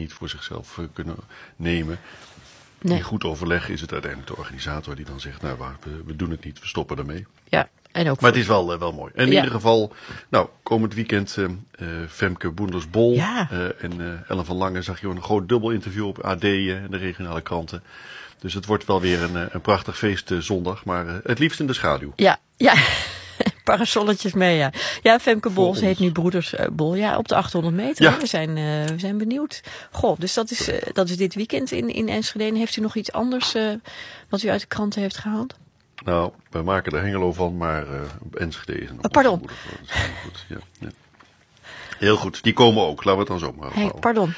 niet voor zichzelf kunnen nemen. Nee. In goed overleg is het uiteindelijk de organisator die dan zegt, nou we doen het niet, we stoppen ermee. Ja, en ook maar het is wel mooi. En in ieder geval, nou, komend weekend Femke Boenders-Bol en Ellen van Lange zag je een groot dubbel interview op AD en de regionale kranten. Dus het wordt wel weer een prachtig feest zondag, maar het liefst in de schaduw. Ja. Parasolletjes mee, ja. Ja, Femke Bol, ze heet nu Broeders Bol. Ja, op de 800 meter. Ja. We zijn benieuwd. Goh, dus dat is dit weekend in Enschede. Heeft u nog iets anders wat u uit de kranten heeft gehaald? Nou, wij maken er Hengelo van, maar Enschede is een pardon. Goed, ja. Heel goed, die komen ook. Laten we het dan zo maar houden. Pardon.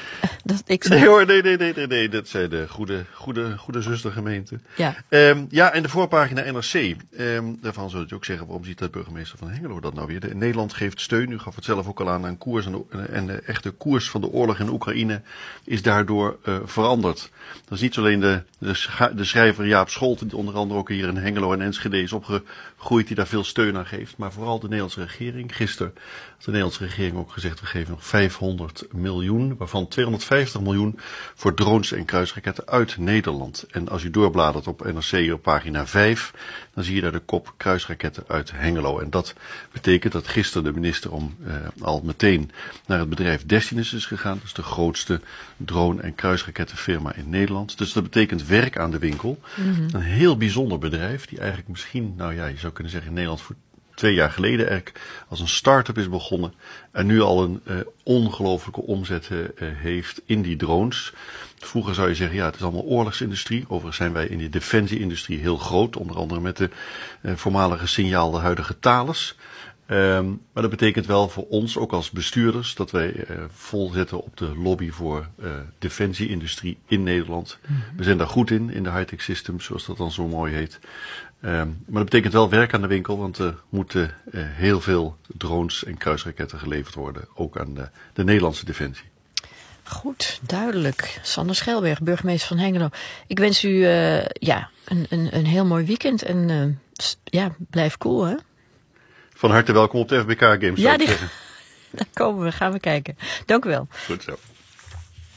Nee hoor, nee. Dat zijn de goede zustergemeenten. Ja. En de voorpagina NRC. Daarvan zou je ook zeggen, waarom ziet de burgemeester van Hengelo dat nou weer? Nederland geeft steun, u gaf het zelf ook al aan koers. En de echte koers van de oorlog in Oekraïne is daardoor veranderd. Dat is niet zo alleen de schrijver Jaap Scholten, die onder andere ook hier in Hengelo en Enschede is opgegroeid, die daar veel steun aan geeft. Maar vooral de Nederlandse regering. Gisteren had de Nederlandse regering ook gezegd, we geven nog 500 miljoen, waarvan 250 miljoen voor drones en kruisraketten uit Nederland. En als u doorbladert op NRC op pagina 5, dan zie je daar de kop kruisraketten uit Hengelo. En dat betekent dat gisteren de minister al meteen naar het bedrijf Destinus is gegaan. Dat is de grootste drone- en kruisrakettenfirma in Nederland. Dus dat betekent werk aan de winkel. Mm-hmm. Een heel bijzonder bedrijf die eigenlijk misschien, je zou kunnen zeggen in Nederland voor 2 jaar geleden eigenlijk als een start-up is begonnen. En nu al een ongelooflijke omzet heeft in die drones. Vroeger zou je zeggen, het is allemaal oorlogsindustrie. Overigens zijn wij in de defensieindustrie heel groot. Onder andere met de voormalige Signaal, de huidige Thales. Maar dat betekent wel voor ons, ook als bestuurders, dat wij vol zetten op de lobby voor defensieindustrie in Nederland. Mm-hmm. We zijn daar goed in de high-tech systems, zoals dat dan zo mooi heet. Maar dat betekent wel werk aan de winkel, want er moeten heel veel drones en kruisraketten geleverd worden, ook aan de Nederlandse defensie. Goed, duidelijk. Sander Schelberg, burgemeester van Hengelo. Ik wens u een heel mooi weekend en blijf cool, hè? Van harte welkom op de FBK Games. Ja, daar gaan we kijken. Dank u wel. Goed zo.